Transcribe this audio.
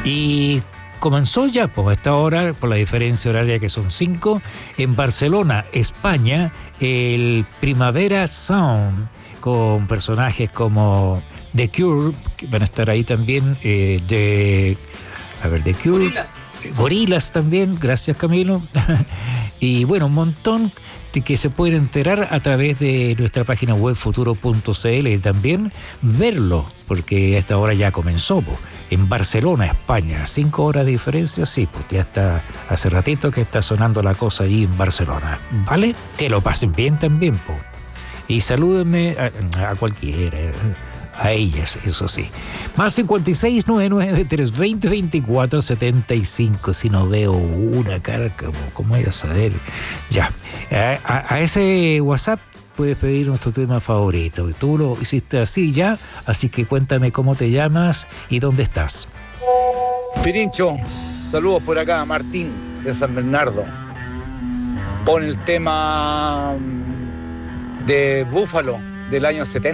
Y comenzó ya, pues, a esta hora, por la diferencia horaria que son 5, en Barcelona, España, el Primavera Sound, con personajes como The Cure, que van a estar ahí también, The Cure, Gorillaz también, gracias Camilo, y bueno, un montón que se pueden enterar a través de nuestra página web futuro.cl y también verlo, porque a esta hora ya comenzó, po, en Barcelona, España. 5 horas de diferencia, sí, pues ya está, hace ratito que está sonando la cosa ahí en Barcelona, ¿vale? Que lo pasen bien también, po. Y salúdenme a cualquiera, a ellas, eso sí. Más 5699-320-2475. Si no veo una cara, ¿cómo voy a saber? Ya. A ese WhatsApp puedes pedir nuestro tema favorito. Tú lo hiciste así ya, así que cuéntame cómo te llamas y dónde estás. Pirincho, saludos por acá, Martín de San Bernardo. Pon el tema de Búfalo del año 70.